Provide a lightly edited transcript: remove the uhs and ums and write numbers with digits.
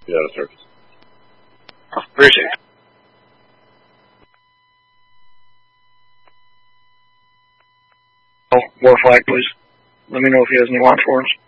Get out of service. Appreciate it. War flag, please. Let me know if he has any watch for us.